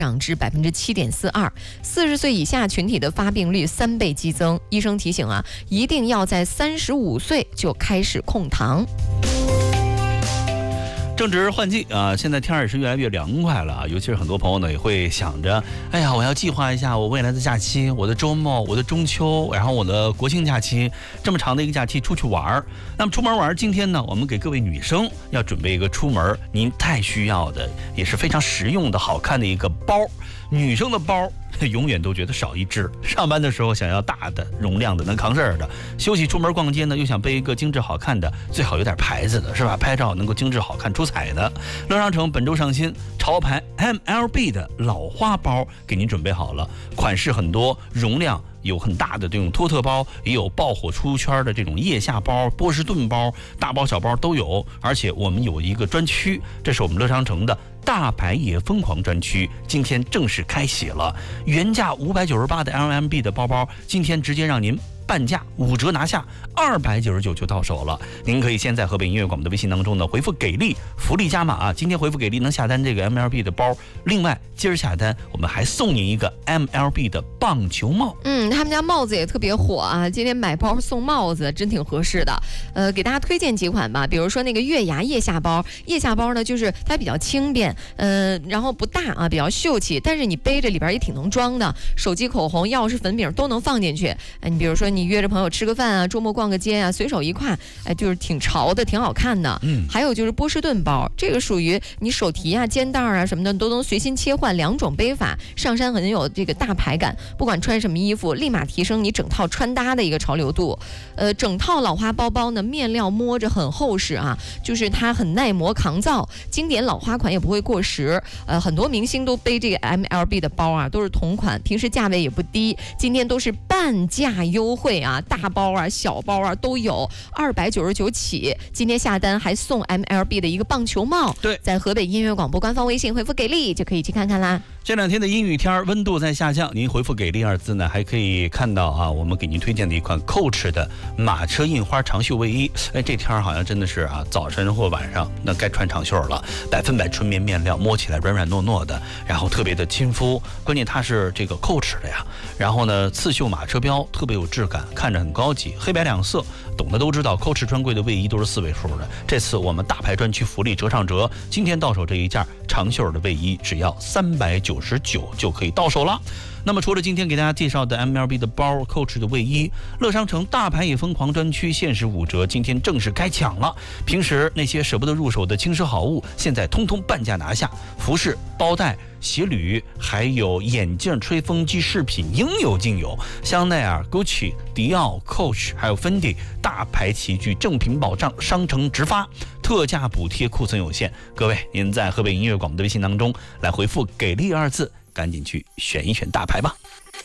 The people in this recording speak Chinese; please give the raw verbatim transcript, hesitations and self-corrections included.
涨至百分之七点四二，四十岁以下群体的发病率三倍激增。医生提醒啊，一定要在三十五岁就开始控糖。 正值换季啊，现在天儿也是越来越凉快了啊，尤其是很多朋友呢也会想着，哎呀，我要计划一下我未来的假期，我的周末，我的中秋，然后我的国庆假期，这么长的一个假期出去玩儿。那么出门玩，今天呢，我们给各位女生要准备一个出门您太需要的，也是非常实用的好看的一个包。女生的包永远都觉得少一只，上班的时候想要大的容量的能扛事儿的，休息出门逛街呢又想背一个精致好看的，最好有点牌子的是吧？拍照能够精致好看出彩的。乐商城本周上新潮牌 M L B 的老花包给您准备好了，款式很多，容量有很大的这种托特包，也有爆火出圈的这种腋下包、波士顿包，大包小包都有。而且我们有一个专区，这是我们乐商城的大牌也疯狂专区，今天正式开启了。原价五百九十八的 L M B 的包包，今天直接让您半价五折拿下，二百九十九就到手了。您可以先在河北音乐广播的微信当中呢回复给力，福利加码啊！今天回复给力能下单这个 M L B 的包，另外今儿下单我们还送您一个 M L B 的棒球帽。 嗯，他们家帽子也特别火啊！今天买包送帽子，真挺合适的。呃，给大家推荐几款吧，比如说那个月牙腋下包，腋下包呢就是它比较轻便，呃，然后不大啊，比较秀气，但是你背着里边也挺能装的，手机、口红、钥匙、粉饼都能放进去。哎，你比如说你约着朋友吃个饭啊，周末逛个街啊，随手一挎，哎，就是挺潮的，挺好看的。嗯，还有就是波士顿包，这个属于你手提啊、肩带啊什么的都能随心切换，两种背法，上山很有这个大牌感，不管穿什么衣服，立马提升你整套穿搭的一个潮流度。呃，整套老花包包呢，面料摸着很厚实啊，就是它很耐磨抗造，经典老花款也不会过时。呃，很多明星都背这个 M L B 的包啊，都是同款，平时价位也不低，今天都是半价优惠啊，大包啊、小包啊都有，二百九十九起。今天下单还送 M L B 的一个棒球帽。 对， 在河北音乐广播官方微信回复给力就可以去看看啦。 这两天的阴雨天，温度在下降，您回复给力二字呢，还可以看到啊，我们给您推荐的一款 Coach 的马车印花长袖卫衣。哎，这天好像真的是啊，早晨或晚上那该穿长袖了，百分百纯棉面料，摸起来软软糯糯的，然后特别的亲肤，关键它是这个 Coach 的呀。然后呢，刺绣马车标，特别有质感，看着很高级，黑白两色，懂的都知道 Coach 专柜的卫衣都是四位数的。这次我们大牌专区福利折上折，今天到手这一件长袖的卫衣只要三百九十九就可以到手了。那么除了今天给大家介绍的 M L B 的包、Coach 的卫衣，乐商城大牌也疯狂专区限时五折，今天正式开抢了。平时那些舍不得入手的轻奢好物，现在通通半价拿下。服饰、包袋、鞋履，还有眼镜、吹风机、饰品，应有尽有。香奈儿、Gucci、迪奥、Coach 还有芬迪，大牌齐聚，正品保障，商城直发，特价补贴，库存有限。各位，您在河北音乐广播的微信当中来回复给力二字，赶紧去选一选大牌吧。